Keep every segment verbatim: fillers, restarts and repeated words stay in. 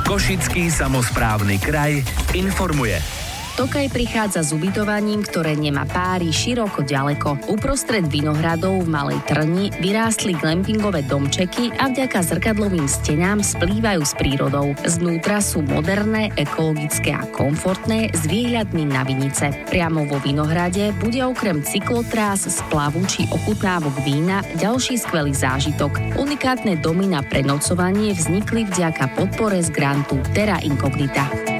Košický samosprávny kraj informuje. Tokaj prichádza s ubytovaním, ktoré nemá páry široko ďaleko. Uprostred vinohradov v Malej Trni vyrástli glampingové domčeky a vďaka zrkadlovým stenám splývajú s prírodou. Znútra sú moderné, ekologické a komfortné s výhľadmi na vinice. Priamo vo vinohrade bude okrem cyklotrás, splavu či ochutnávok vína ďalší skvelý zážitok. Unikátne domy na prenocovanie vznikli vďaka podpore z grantu Terra Incognita.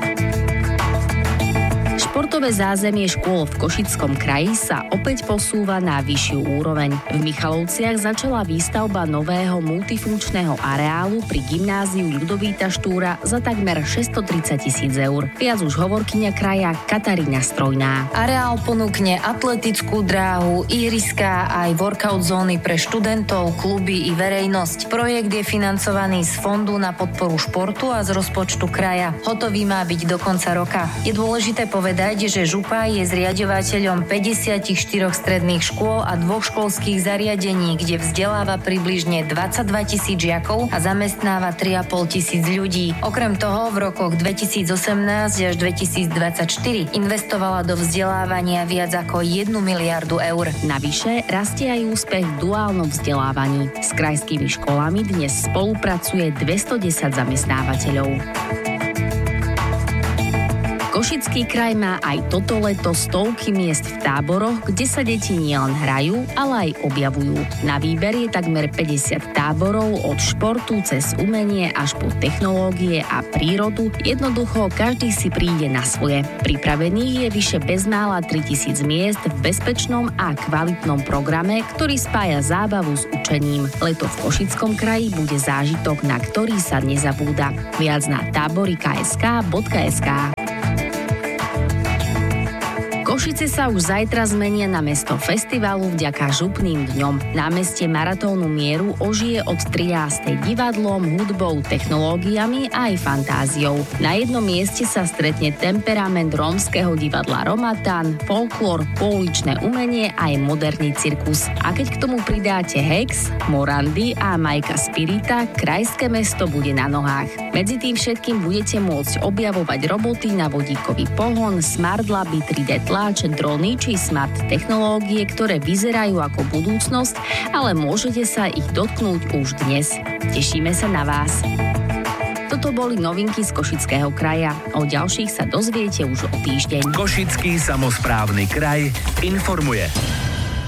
Športové zázemie škôl v Košickom kraji sa opäť posúva na vyššiu úroveň. V Michalovciach začala výstavba nového multifunkčného areálu pri gymnáziu Ľudovíta Štúra za takmer šesťstotridsať tisíc eur. Viac už hovorkyňa kraja Katarína Strojná. Areál ponúkne atletickú dráhu, ihriská aj workout zóny pre študentov, kluby i verejnosť. Projekt je financovaný z Fondu na podporu športu a z rozpočtu kraja. Hotový má byť do konca roka. Je dôležité povedať, že župa je zriaďovateľom päťdesiatštyri stredných škôl a dvoch školských zariadení, kde vzdeláva približne dvadsaťdva tisíc žiakov a zamestnáva tri a pol tisíc ľudí. Okrem toho v rokoch dvetisícosemnásť až dvetisícdvadsaťštyri investovala do vzdelávania viac ako jednu miliardu eur. Navyše rastie aj úspech v duálnom vzdelávaní. S krajskými školami dnes spolupracuje dvestodesať zamestnávateľov. Košický kraj má aj toto leto stovky miest v táboroch, kde sa deti nielen hrajú, ale aj objavujú. Na výber je takmer päťdesiat táborov od športu cez umenie až po technológie a prírodu. Jednoducho každý si príde na svoje. Pripravených je vyše bezmála tritisíc miest v bezpečnom a kvalitnom programe, ktorý spája zábavu s učením. Leto v Košickom kraji bude zážitok, na ktorý sa nezabúda. Viac na tábory k s k bodka es ká. Košice sa už zajtra zmenia na mesto festivalu vďaka župným dňom. Námestie Maratónu mieru ožije od trinástej divadlom, hudbou, technológiami a aj fantáziou. Na jednom mieste sa stretne temperament rómskeho divadla Romatán, folklór, pouličné umenie a aj moderný cirkus. A keď k tomu pridáte Hex, Morandy a Majka Spirita, krajské mesto bude na nohách. Medzi tým všetkým budete môcť objavovať roboty na vodíkový pohon, smart laby, tri dé tlač, drony či smart technológie, ktoré vyzerajú ako budúcnosť, ale môžete sa ich dotknúť už dnes. Tešíme sa na vás. Toto boli novinky z Košického kraja. O ďalších sa dozviete už o týždeň. Košický samosprávny kraj informuje.